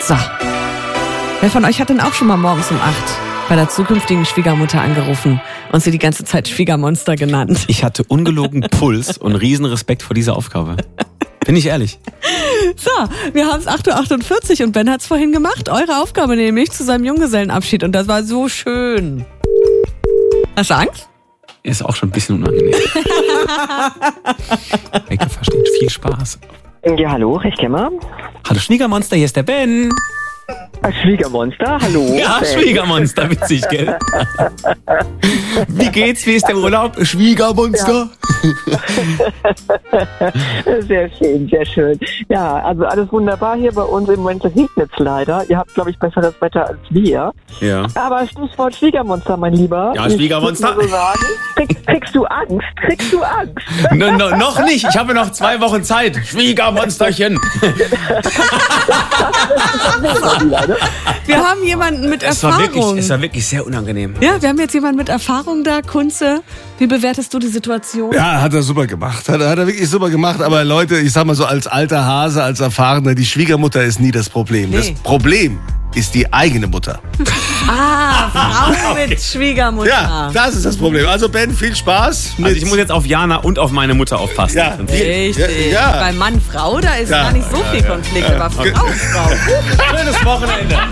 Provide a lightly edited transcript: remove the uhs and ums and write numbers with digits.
So. Wer von euch hat denn auch schon mal morgens um 8 bei der zukünftigen Schwiegermutter angerufen und sie die ganze Zeit Schwiegermonster genannt? Ich hatte ungelogen Puls und riesen Respekt vor dieser Aufgabe. Bin ich ehrlich. So, wir haben es 8.48 Uhr und Ben hat es vorhin gemacht. Eure Aufgabe nämlich zu seinem Junggesellenabschied und das war so schön. Hast du Angst? Ist auch schon ein bisschen unangenehm. Heike versteht, viel Spaß. Ja, hallo, recht Kämmer. Hallo Schwiegermonster, hier ist der Ben. Schwiegermonster, hallo. Ja, Schwiegermonster, witzig, gell? Wie geht's, wie ist der Urlaub? Schwiegermonster? Sehr schön, sehr schön. Ja, also alles wunderbar hier bei uns. Im Moment regnet es leider. Ihr habt, glaube ich, besseres Wetter als wir. Ja. Aber Stichwort Schwiegermonster, mein Lieber. Ja, Schwiegermonster. Ich muss nur so sagen, kriegst du Angst? Kriegst du Angst? Noch nicht, ich habe noch 2 Wochen Zeit. Schwiegermonsterchen. Wir haben jemanden mit Erfahrung. Es war wirklich sehr unangenehm. Ja, wir haben jetzt jemanden mit Erfahrung da. Kunze, wie bewertest du die Situation? Ja, hat er super gemacht. Hat er wirklich super gemacht. Aber Leute, ich sag mal so, als alter Hase, als Erfahrener, die Schwiegermutter ist nie das Problem. Nee. Das Problem ist die eigene Mutter. Frau mit Schwiegermutter. Ja, das ist das Problem. Also Ben, viel Spaß. Also ich muss jetzt auf Jana und auf meine Mutter aufpassen. Ja. Richtig. Ja. Bei Mann, Frau, da ist Ja. gar nicht so viel Konflikt. Aber Frau, Frau. Schönes Wochenende.